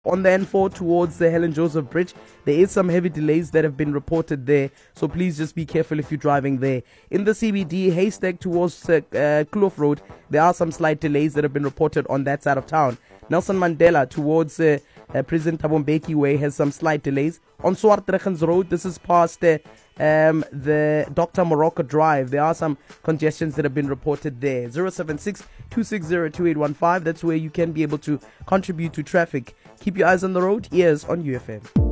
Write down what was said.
On the N4 towards the Helen Joseph Bridge, there is some heavy delays that have been reported there, so please just be careful if you're driving there. In the CBD, Haystack towards Kloof Road, there are some slight delays that have been reported on that side of town. Nelson Mandela towards President Thabo Mbeki Way has some slight delays. On Swartregens Road, this is past the Dr. Morocco Drive. There are some congestions that have been reported there. 076-260-2815. That's where you can be able to contribute to traffic. Keep your eyes on the road, ears on UFM.